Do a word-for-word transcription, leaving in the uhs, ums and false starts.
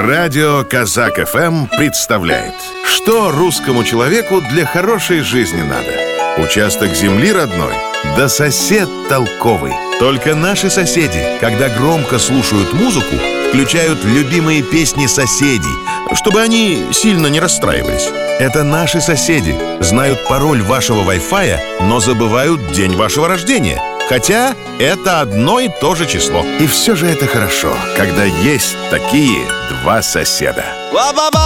Радио Казак эф эм представляет, что русскому человеку для хорошей жизни надо. Участок земли родной, да сосед толковый. Только наши соседи, когда громко слушают музыку, включают любимые песни соседей, чтобы они сильно не расстраивались. Это наши соседи, знают пароль вашего Wi-Fi, но забывают день вашего рождения. Хотя это одно и то же число. И все же это хорошо, когда есть такие два соседа.